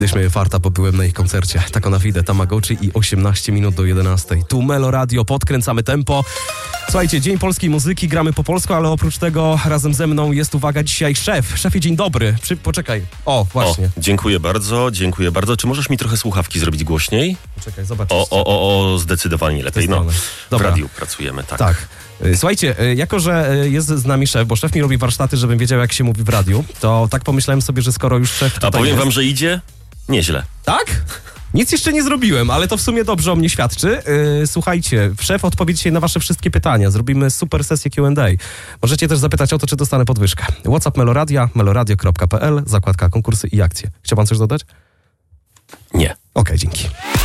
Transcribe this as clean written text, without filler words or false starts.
Śmieję farta, bo byłem na ich koncercie. Tako na fide, Tamagotchi i 18 minut do 11. Tu Melo Radio, podkręcamy tempo. Słuchajcie, Dzień Polskiej Muzyki, gramy po polsku, ale oprócz tego razem ze mną jest, uwaga, dzisiaj szef. Szefie, dzień dobry. Poczekaj. O, właśnie. Dziękuję bardzo. Czy możesz mi trochę słuchawki zrobić głośniej? Poczekaj, zobacz. Zdecydowanie lepiej. No, w radiu pracujemy, tak. Tak. Słuchajcie, jako że jest z nami szef, bo szef mi robi warsztaty, żebym wiedział, jak się mówi w radiu, to tak pomyślałem sobie, że skoro już szef tutaj A powiem jest... wam, że idzie nieźle. Tak? Nic jeszcze nie zrobiłem, ale to w sumie dobrze o mnie świadczy. Słuchajcie, szef odpowie dzisiaj na wasze wszystkie pytania. Zrobimy super sesję Q&A. Możecie też zapytać o to, czy dostanę podwyżkę. WhatsApp Meloradia, meloradio.pl, zakładka konkursy i akcje. Chciał pan coś dodać? Nie. Okej, dzięki.